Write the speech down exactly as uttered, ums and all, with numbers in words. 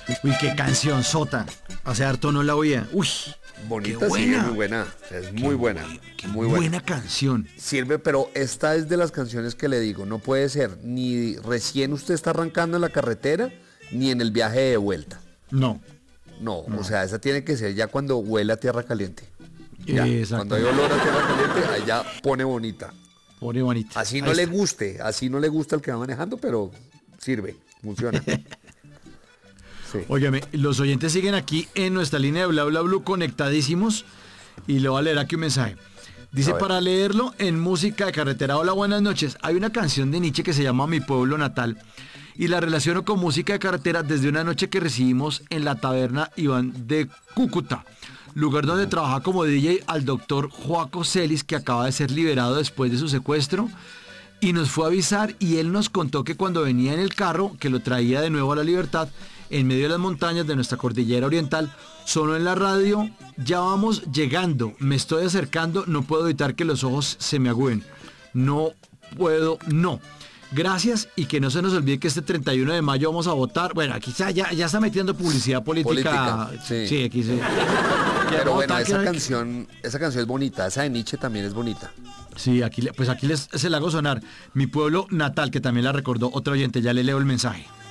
Uy, qué canción sota. Hace harto no la oía. Uy, Bonita, qué sí, es buena. muy buena. Es muy buena. Qué Muy buena, buena. canción. Sirve, pero esta es de las canciones que le digo, no puede ser ni recién usted está arrancando en la carretera, ni en el viaje de vuelta. No. No, No. o sea, esa tiene que ser ya cuando huele a tierra caliente. Ya, Exacto. cuando hay olor a tierra caliente, allá pone bonita. Pobre bonita. Así no Ahí le está. guste, así no le gusta el que va manejando, pero sirve, funciona. Sí. Óigame, los oyentes siguen aquí en nuestra línea de Bla Bla Blue conectadísimos y le voy a leer aquí un mensaje. Dice, A ver. para leerlo en música de carretera, hola, buenas noches. Hay una canción de Nietzsche que se llama Mi pueblo natal y la relaciono con música de carretera desde una noche que recibimos en la taberna Iván de Cúcuta, lugar donde trabaja como D J al doctor Joaco Celis, que acaba de ser liberado después de su secuestro. Y nos fue a avisar y él nos contó que cuando venía en el carro, que lo traía de nuevo a la libertad, en medio de las montañas de nuestra cordillera oriental, sonó en la radio, ya vamos llegando, me estoy acercando, no puedo evitar que los ojos se me agüen. No puedo, no. Gracias y que no se nos olvide que este treinta y uno de mayo vamos a votar. Bueno, aquí ya, ya, ya está metiendo publicidad política. Política, sí. aquí sí. Pero bueno, Votar, esa que- canción, esa canción es bonita, esa de Nietzsche también es bonita. Sí, aquí, le- pues aquí les, se la hago sonar. Mi pueblo natal, que también la recordó otro oyente, ya le leo el mensaje.